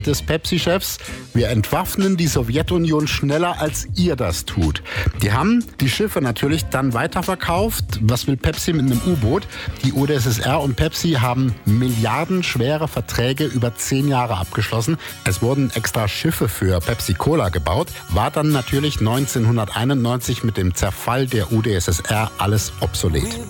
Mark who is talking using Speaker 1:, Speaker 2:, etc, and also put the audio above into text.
Speaker 1: des Pepsi-Chefs: Wir entwaffnen die Sowjetunion schneller, als ihr das tut. Die haben die Schiffe natürlich dann weiterverkauft. Was will Pepsi mit einem U-Boot? Die UdSSR und Pepsi haben milliardenschwere Verträge über 10 Jahre abgeschlossen. Es wurden extra Schiffe für Pepsi-Cola gebaut. War dann natürlich 1991 mit dem Zerfall der UdSSR alles obsolet.